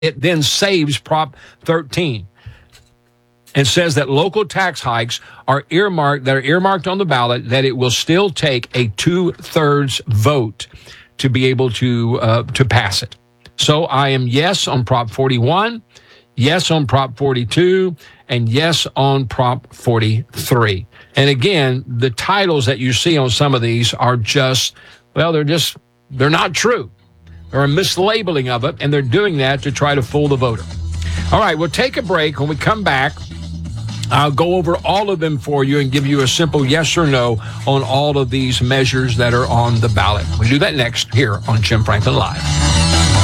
It then saves Prop 13 and says that local tax hikes are earmarked on the ballot, that it will still take a 2/3 vote to be able to pass it. So I am yes on Prop 41, yes on Prop 42, and yes on Prop 43. And again, the titles that you see on some of these are just, well, they're not true. They're a mislabeling of it, and they're doing that to try to fool the voter. All right, we'll take a break. When we come back, I'll go over all of them for you and give you a simple yes or no on all of these measures that are on the ballot. We'll do that next here on Jim Franklin Live.